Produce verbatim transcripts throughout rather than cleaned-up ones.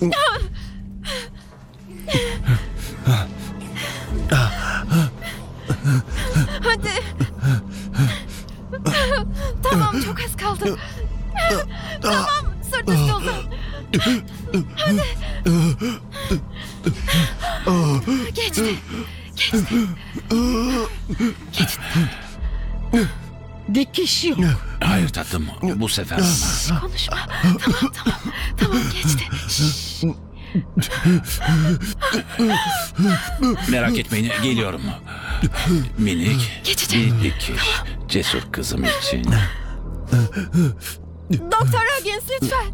Hadi. Tamam, çok az kaldı. Tamam, sırt üstü uzan. Hadi. Geçti. Geçti. Geçti. Dikiş yok. Hayır tatlım, bu sefer olmaz. Konuşma. Tamam, tamam. Tamam, geçti. Şşş. Merak etmeyin, geliyorum. Minik, Geçeceğim. bir dikiş. Cesur kızım için. Doktor Huggins, lütfen.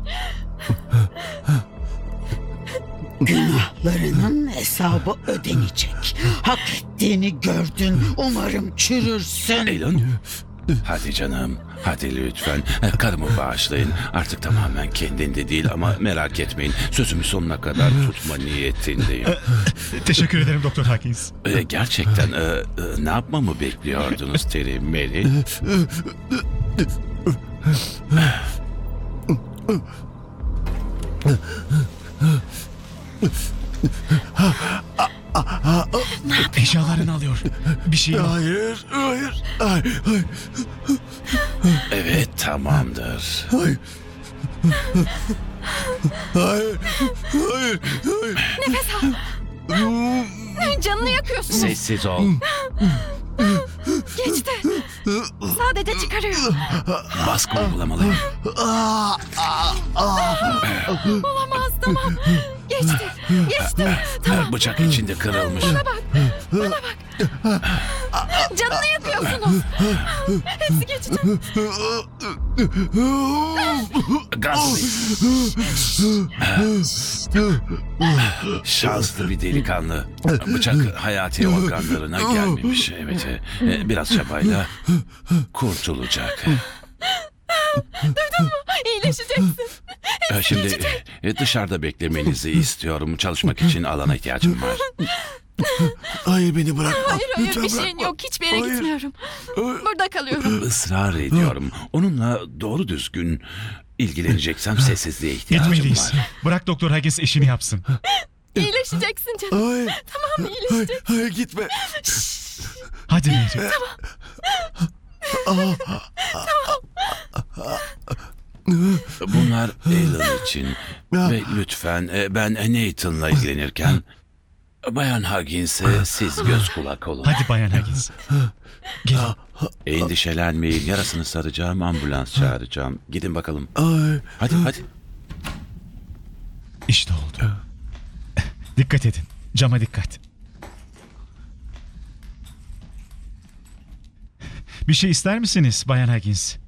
Günahlarının hesabı ödenecek. Hak ettiğini gördün. Umarım çürürsün. Elon, hadi canım, hadi lütfen. Karımı bağışlayın. Artık tamamen kendinde değil ama merak etmeyin. Sözümü sonuna kadar tutma niyetindeyim. Teşekkür ederim Doktor Hawkins. Ee, gerçekten e, e, ne yapmamı bekliyordunuz Terry, Mary? Eşyalarını alıyor. Bir şey yok. Hayır, hayır, hayır, hayır, Evet, tamamdır. hayır. Hayır, hayır, hayır. Nefes al. Canını yakıyorsun. Sessiz ol. Geçti. Sadece çıkarıyor. Baskı uygulamalıyım. Olamaz, tamam. Geçti. Geçti. Tamam. Bıçak içinde kırılmış. Bana bak. Bana bak. Canını yakıyorsunuz. Hepsi geçecek. Gazlı. Şanslı bir delikanlı. Bıçak hayati organlarına gelmemiş. Evet, e, biraz çabayla kurtulacak. İyileşeceksin. E, Şimdi e, dışarıda beklemenizi istiyorum. Çalışmak için alana ihtiyacım var. Hayır, beni bırakma. Hayır hayır, Lütfen bir şeyin bırakma. yok. Hiçbir yere Hayır. gitmiyorum. Burada kalıyorum. Israr ediyorum. Onunla doğru düzgün ilgileneceksem sessizliğe ihtiyacım Gitmeliyiz. var. Bırak Doktor Hawkins işini yapsın. İyileşeceksin canım. Hayır, Tamam, hayır, iyileşecek. hayır, gitme. Hadi Mary. Bunlar Alan için. Ve lütfen e, ben Nathan'la ilgilenirken Bayan Huggins'e siz göz kulak olun. Hadi Bayan Hawkins. Gelin. Endişelenmeyin. Yarasını saracağım, ambulans çağıracağım. Gidin bakalım. Hayır. Hadi hadi. İşte oldu. Dikkat edin. Cama dikkat. Bir şey ister misiniz Bayan Hawkins?